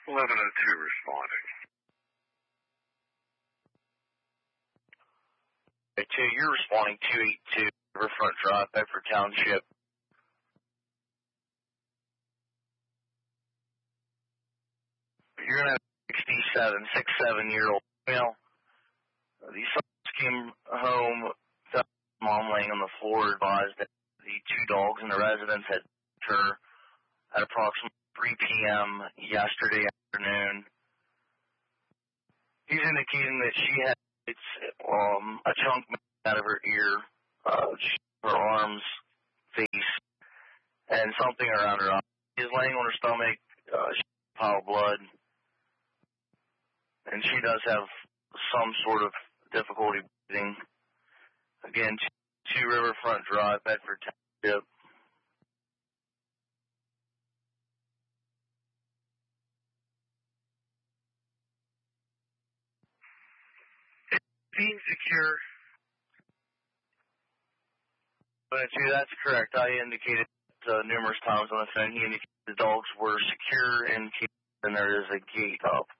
1102 responding. 2, you're responding 282 Riverfront Drive, Bedford Township. You're going to have a 6-7-year-old male. These folks came home, found mom laying on the floor, advised that the 2 dogs in the residence had her at approximately 3 p.m. yesterday afternoon. He's indicating that she had a chunk out of her ear, her arms, face, and something around her eye. She's laying on her stomach, she's a pile of blood, and she does have some sort of difficulty breathing. Again, 2 Riverfront Drive, Bedford Township. Being secure. But that's correct. I indicated numerous times on the phone. He indicated the dogs were secure and there is a gate up.